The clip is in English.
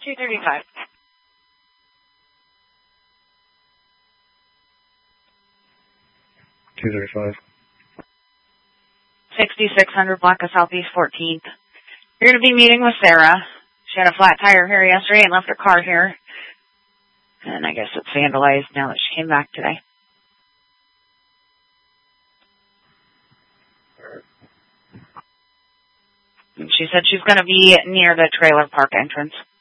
235. 235. 6600 Blanca Southeast 14th. You're going to be meeting with Sarah. She had a flat tire here yesterday and left her car here. And I guess it's vandalized now that she came back today. And she said she's going to be near the trailer park entrance.